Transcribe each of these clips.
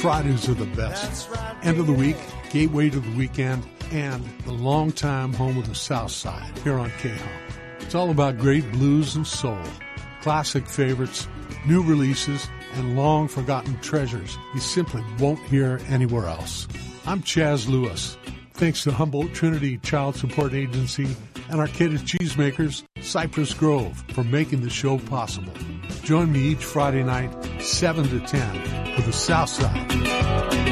Fridays are the best. End of the week, gateway to the weekend, and the longtime home of the South Side here on K-Hum. It's all about great blues and soul, classic favorites, new releases, and long-forgotten treasures you simply won't hear anywhere else. I'm Chaz Lewis. Thanks to Humboldt Trinity Child Support Agency and Arcata Cheesemakers, Cypress Grove, for making the show possible. Join me each Friday night, 7 to 10, for the South Side.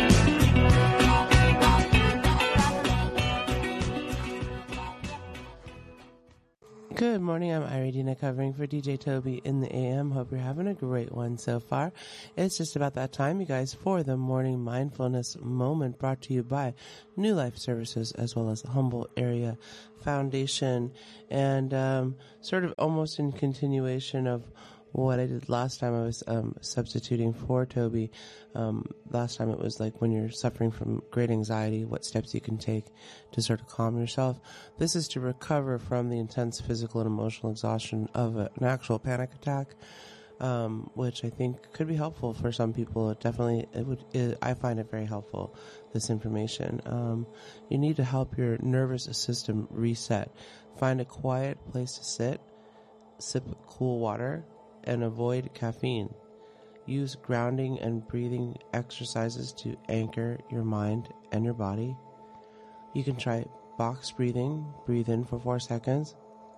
Good morning, I'm Iridina covering for DJ Toby in the AM. Hope you're having a great one so far. It's just about that time, you guys, for the Morning Mindfulness Moment, brought to you by New Life Services as well as the Humboldt Area Foundation. And sort of almost in continuation of what I did last time, I was substituting for Toby. Last time it was like when you're suffering from great anxiety, what steps you can take to sort of calm yourself. This is to recover from the intense physical and emotional exhaustion of an actual panic attack, which I think could be helpful for some people. I find it very helpful, this information. You need to help your nervous system reset. Find a quiet place to sit, sip cool water, and avoid caffeine. Use grounding and breathing exercises to anchor your mind and your body. You can try box breathing. Breathe in for 4 seconds.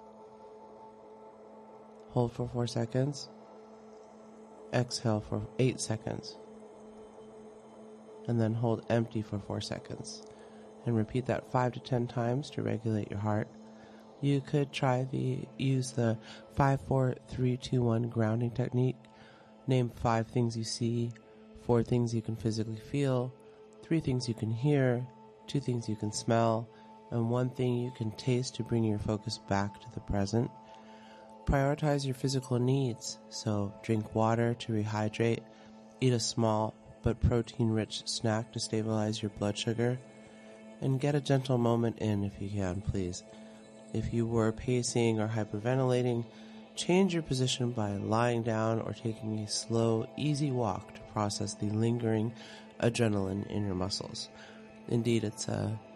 Hold for 4 seconds. Exhale for 8 seconds. And then hold empty for 4 seconds. And repeat that 5 to 10 times to regulate your heart. You could use the 5-4-3-2-1 grounding technique. Name 5 things you see, 4 things you can physically feel, 3 things you can hear, 2 things you can smell, and 1 thing you can taste to bring your focus back to the present. Prioritize your physical needs, so drink water to rehydrate, eat a small but protein-rich snack to stabilize your blood sugar, and get a gentle moment in if you can, please. If you were pacing or hyperventilating, change your position by lying down or taking a slow, easy walk to process the lingering adrenaline in your muscles. Indeed, it's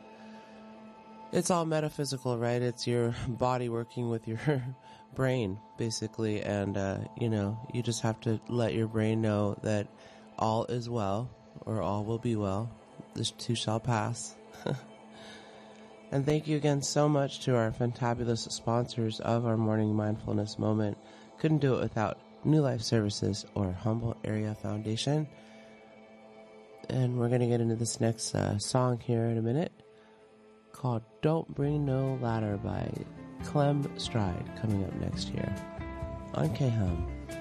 all metaphysical, right? It's your body working with your brain, basically, and you just have to let your brain know that all is well, or all will be well. This too shall pass. And thank you again so much to our fantabulous sponsors of our Morning Mindfulness Moment. Couldn't do it without New Life Services or Humboldt Area Foundation. And we're going to get into this next song here in a minute, called Don't Bring No Ladder by Clem Stride, coming up next year on K-Hum.